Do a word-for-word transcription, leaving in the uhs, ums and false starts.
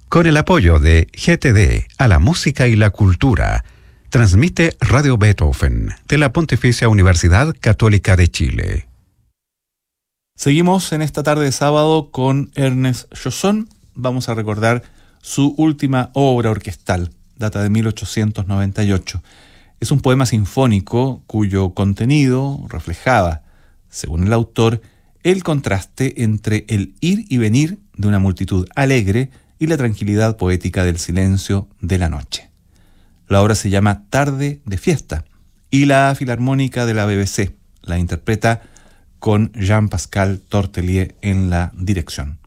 Con el apoyo de G T D a la música y la cultura, transmite Radio Beethoven de la Pontificia Universidad Católica de Chile. Seguimos en esta tarde de sábado con Ernest Chausson. Vamos a recordar su última obra orquestal, data de mil ochocientos noventa y ocho. Es un poema sinfónico cuyo contenido reflejaba, según el autor, el contraste entre el ir y venir de una multitud alegre y la tranquilidad poética del silencio de la noche. La obra se llama Tarde de Fiesta y la Filarmónica de la B B C la interpreta con Jean-Pascal Tortelier en la dirección.